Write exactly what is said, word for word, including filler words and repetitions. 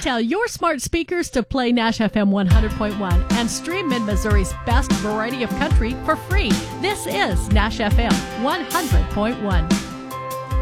Tell your smart speakers to play Nash F M one hundred point one and stream in Missouri's best variety of country for free. This is Nash F M one hundred point one.